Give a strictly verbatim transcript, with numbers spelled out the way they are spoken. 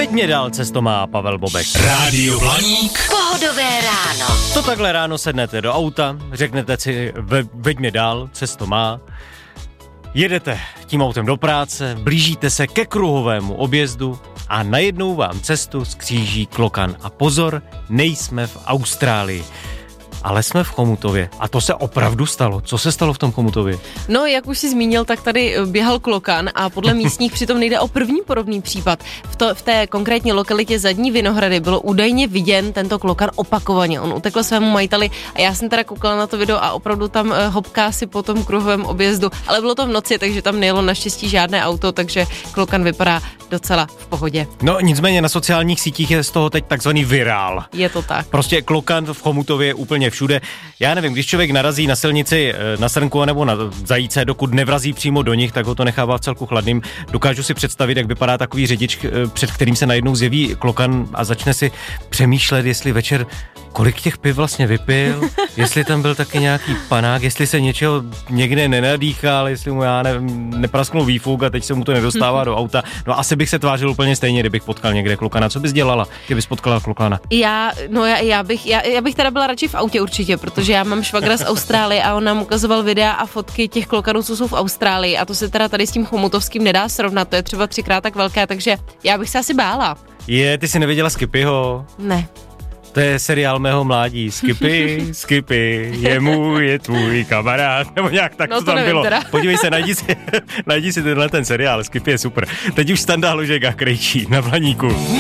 Veď mě dál, cesto má Pavel Bobek. Rádio Blaník. Pohodové ráno. To takhle ráno sednete do auta, řeknete si, ve, veď mě dál, cesto má. Jedete tím autem do práce, blížíte se ke kruhovému objezdu a najednou vám cestu skříží klokan. A pozor, nejsme v Austrálii, ale jsme v Chomutově. A to se opravdu stalo. Co se stalo v tom Chomutově? No, jak už jsi zmínil, tak tady běhal klokan a podle místních přitom nejde o první podobný případ. V, to, v té konkrétní lokalitě Zadní Vinohrady bylo údajně viděn tento klokan opakovaně. On utekl svému majiteli a já jsem teda koukala na to video a opravdu tam hopká si po tom kruhovém objezdu. Ale bylo to v noci, takže tam nejelo naštěstí žádné auto, takže klokan vypadá docela v pohodě. No, nicméně na sociálních sítích je z toho teď takzvaný virál. Je to tak. Prostě klokan v Chomutově je úplně všude. Já nevím, když člověk narazí na silnici na srnku nebo na zajíce, dokud nevrazí přímo do nich, tak ho to nechává v celku chladným. Dokážu si představit, jak vypadá takový řidič, před kterým se najednou zjeví klokan a začne si přemýšlet, jestli večer kolik těch piv vlastně vypil, jestli tam byl taky nějaký panák, jestli se něčeho někde nenadýchal, jestli mu já ne, neprasknul výfuk a teď se mu to nedostává do auta. No asi bych se tvářil úplně stejně, kdybych potkal někde klokana. Co bys dělala, kdybys potkala klokana? Já, no já, já, bych, já, já bych teda byla radši v autě určitě, protože já mám švagra z Austrálie a on nám ukazoval videa a fotky těch klokanů, co jsou v Austrálii a to se teda tady s tím chomutovským nedá srovnat, to je třeba třikrát tak velké, takže já bych se asi bála. Je, ty jsi neviděla Skippyho? Ne. To je seriál mého mládí. Skippy, Skippy, je můj, je tvůj kamarád, nebo nějak tak no, to to tam nevím, bylo. Teda. Podívej se, najdi si, najdi si tenhle ten seriál, Skippy je super. Teď už Standa Hlužek a Krejčí na Blaníku.